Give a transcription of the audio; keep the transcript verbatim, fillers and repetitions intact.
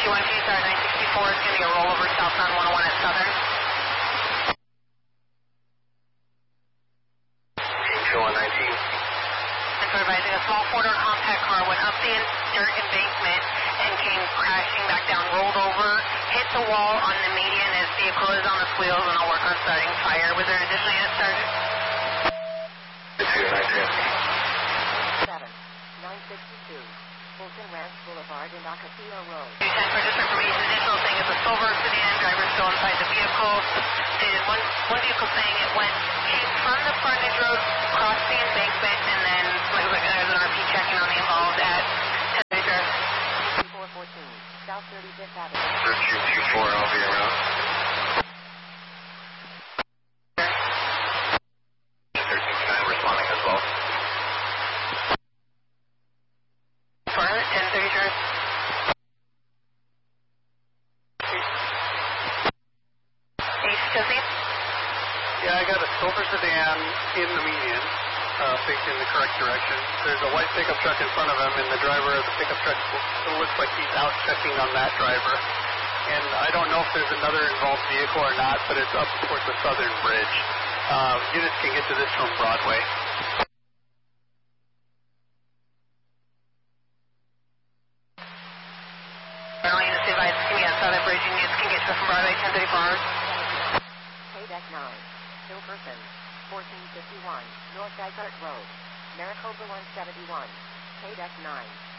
T one G, sorry, nine sixty-four is going to be a rollover southbound one oh one at Southern. two one nineteen. And so advising a small four-door compact car went up the dirt embankment and came crashing back down, rolled over, hit the wall on the median as vehicle is on the wheels, and I'll work on starting fire. Was there additional units, Sergeant? two nineteen. seven, nine sixty-two, Fulton Ranch Boulevard and Acapulco Road. two ten for just information. Additional thing is a silver sedan, driver still inside the vehicle. Did one, one vehicle saying it went, came from the frontage road, crossed the embankment, and then like, like there's an R P checking on the involved at four fourteen, South thirty-fifth Avenue. thirteen two four, I'll be around. thirteen ten responding as well. for ten thirty, George. Ace Josie? Yeah, I got a silver sedan in the median, uh, facing the correct direction. There's a white pickup truck in front of him, and the driver of the pickup truck still looks like he's out checking on that driver. And I don't know if there's another involved vehicle or not, but it's up towards the Southern Bridge. Uh, units can get to this from Broadway. All units advised to me on Southern Bridge. Units can get to us from Broadway, ten thirty-four hours. K-Deck nine, Hilperson, fourteen fifty-one, North Dysart Road, Maricopa one seventy-one, K-Deck nine.